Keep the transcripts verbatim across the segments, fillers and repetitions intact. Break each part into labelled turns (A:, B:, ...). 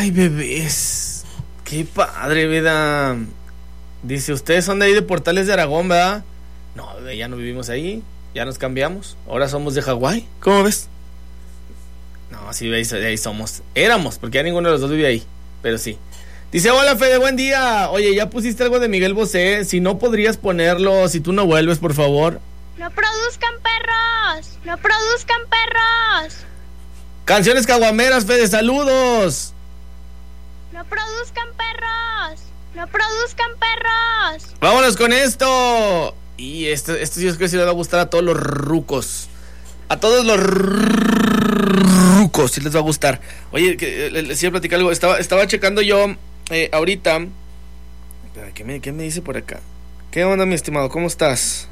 A: Ay, bebés. Qué padre, vida. Dice, ustedes son de ahí de Portales de Aragón, ¿verdad? No, bebé, ya no vivimos ahí. Ya nos cambiamos. Ahora somos de Hawái. ¿Cómo ves? No, sí, de ahí, de ahí somos. Éramos, porque ya ninguno de los dos vive ahí. Pero sí. Dice, hola, Fede, buen día. Oye, ¿ya pusiste algo de Miguel Bosé? Si no, podrías ponerlo. Si tú no vuelves, por favor.
B: No produzcan perros. No produzcan perros.
A: Canciones caguameras, Fede, saludos.
B: No produzcan perros. No produzcan perros.
A: Vámonos con esto. Y esto, esto yo creo que sí le va a gustar a todos los rucos. A todos los rucos sí les va a gustar. Oye, que, les iba a platicar algo. Estaba, estaba checando yo eh, ahorita. Espera, ¿qué me, ¿qué me dice por acá? ¿Qué onda, mi estimado? ¿Cómo estás?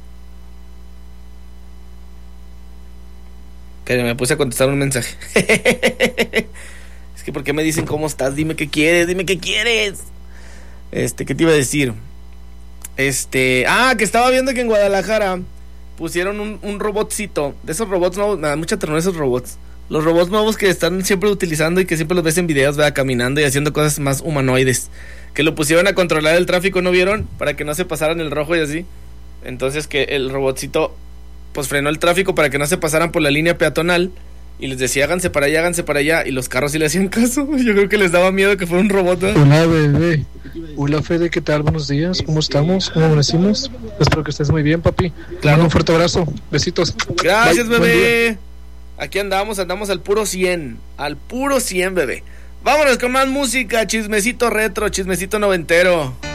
A: Que me puse a contestar un mensaje. Es que ¿por qué me dicen cómo estás? Dime qué quieres, dime qué quieres. Este, ¿qué te iba a decir? Este, ah, que estaba viendo que en Guadalajara pusieron un, un robotcito. De esos robots nuevos, me da mucha ternura esos robots. Los robots nuevos que están siempre utilizando y que siempre los ves en videos, ¿verdad? Caminando y haciendo cosas más humanoides. Que lo pusieron a controlar el tráfico, ¿no vieron? Para que no se pasaran el rojo y así. Entonces que el robotcito pues frenó el tráfico para que no se pasaran por la línea peatonal. Y les decía, háganse para allá, háganse para allá. Y los carros sí le hacían caso. Yo creo que les daba miedo que fuera un robot, ¿no?
C: Hola, bebé. Hola, Fede, ¿qué tal? Buenos días. ¿Cómo estamos? ¿Cómo amanecimos? Espero que estés muy bien, papi. Claro. Un fuerte abrazo. Besitos.
A: Gracias, Bye. Bebé. Aquí andamos, andamos al puro cien. Al puro cien, bebé. Vámonos con más música. Chismecito retro, chismecito noventero.